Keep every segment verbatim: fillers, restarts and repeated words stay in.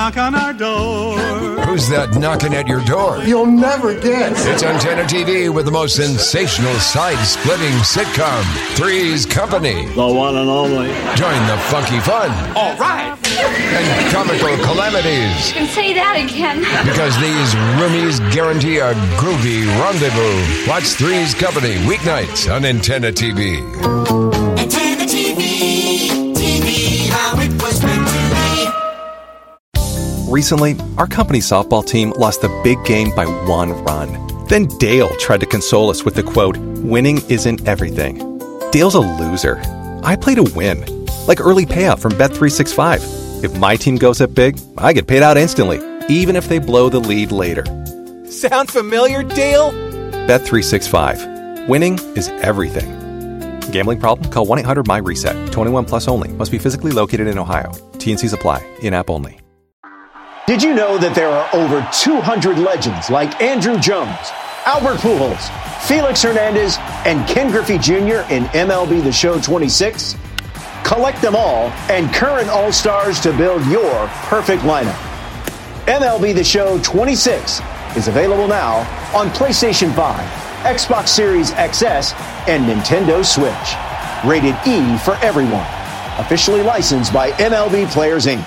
Knock on our door. Who's that knocking at your door? You'll never guess. It's Antenna T V with the most sensational side-splitting sitcom, Three's Company. The one and only. Join the funky fun. All right. And comical calamities. You can say that again. Because these roomies guarantee a groovy rendezvous. Watch Three's Company weeknights on Antenna T V. Antenna T V. T V, how it was meant to be. Recently, our company softball team lost the big game by one run. Then Dale tried to console us with the quote, "Winning isn't everything." Dale's a loser. I play to win. Like early payout from Bet three sixty-five. If my team goes up big, I get paid out instantly, even if they blow the lead later. Sound familiar, Dale? Bet three sixty-five. Winning is everything. Gambling problem? Call one eight hundred M Y reset. twenty-one plus only. Must be physically located in Ohio. T and Cs apply. In-app only. Did you know that there are over two hundred legends like Andrew Jones, Albert Pujols, Felix Hernandez, and Ken Griffey Junior in M L B The Show twenty-six? Collect them all and current All-Stars to build your perfect lineup. M L B The Show twenty-six is available now on PlayStation five, Xbox Series X S, and Nintendo Switch. Rated E for everyone. Officially licensed by M L B Players, Incorporated.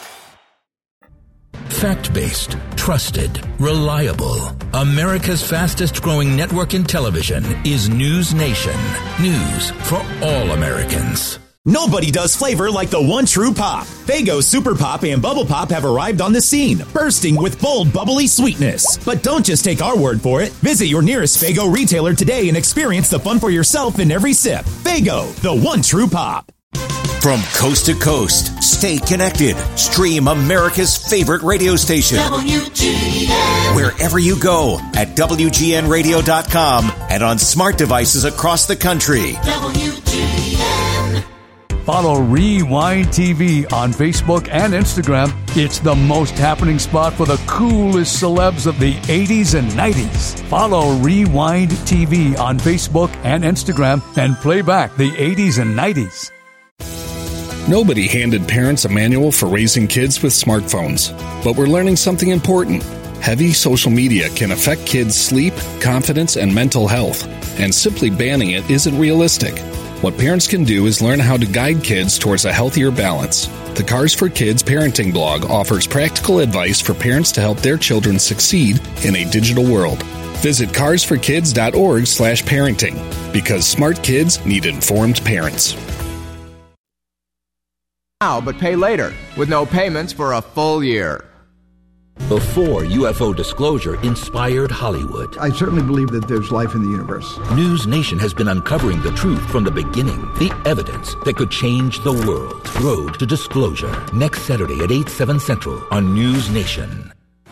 Fact-based, trusted, reliable. America's fastest-growing network in television is News Nation. News for all Americans. Nobody does flavor like the one true pop. Faygo Super Pop and Bubble Pop have arrived on the scene, bursting with bold, bubbly sweetness. But don't just take our word for it. Visit your nearest Faygo retailer today and experience the fun for yourself in every sip. Faygo, the one true pop. From coast to coast, stay connected. Stream America's favorite radio station. W G N. Wherever you go at W G N radio dot com and on smart devices across the country. W G N. Follow Rewind T V on Facebook and Instagram. It's the most happening spot for the coolest celebs of the eighties and nineties. Follow Rewind T V on Facebook and Instagram and play back the eighties and nineties. Nobody handed parents a manual for raising kids with smartphones, but we're learning something important. Heavy social media can affect kids' sleep, confidence, and mental health, and simply banning it isn't realistic. What parents can do is learn how to guide kids towards a healthier balance. The Cars for Kids parenting blog offers practical advice for parents to help their children succeed in a digital world. Visit cars for kids dot org slash parenting, because smart kids need informed parents. Now, but pay later, with no payments for a full year. Before U F O disclosure inspired Hollywood, I certainly believe that there's life in the universe. News Nation has been uncovering the truth from the beginning, the evidence that could change the world. Road to Disclosure, next Saturday at eight, seven Central on News Nation.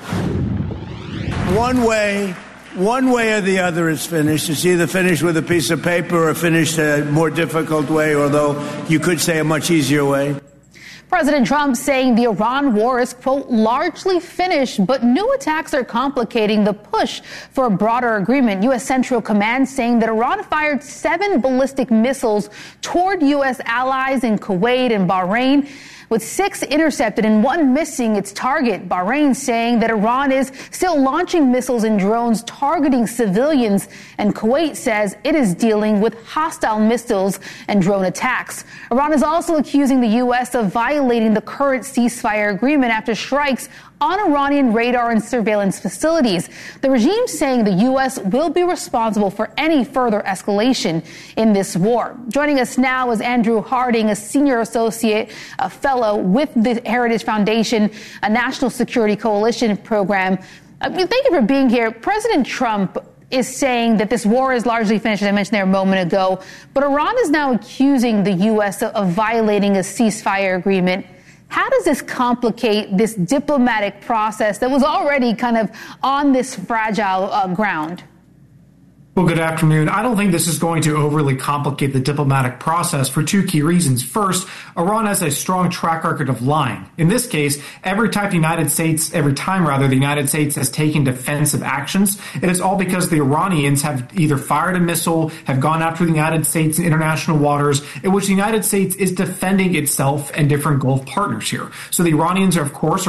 One way, one way or the other is finished. It's either finished with a piece of paper or finished a more difficult way, although you could say a much easier way. President Trump saying the Iran war is, quote, largely finished, but new attacks are complicating the push for a broader agreement. U S. Central Command saying that Iran fired seven ballistic missiles toward U S allies in Kuwait and Bahrain, with six intercepted and one missing its target. Bahrain saying that Iran is still launching missiles and drones targeting civilians, and Kuwait says it is dealing with hostile missiles and drone attacks. Iran is also accusing the U S of violating the current ceasefire agreement after strikes on Iranian radar and surveillance facilities. The regime saying the U S will be responsible for any further escalation in this war. Joining us now is Andrew Harding, a senior associate, a fellow with the Heritage Foundation, a national security coalition program. Uh, thank you for being here. President Trump is saying that this war is largely finished, as I mentioned there a moment ago, but Iran is now accusing the U S of, of violating a ceasefire agreement. How does this complicate this diplomatic process that was already kind of on this fragile uh, ground? Well, good afternoon. I don't think this is going to overly complicate the diplomatic process for two key reasons. First, Iran has a strong track record of lying. In this case, every time the United States, every time rather, the United States has taken defensive actions, it is all because the Iranians have either fired a missile, have gone after the United States in international waters, in which the United States is defending itself and different Gulf partners here. So the Iranians are, of course,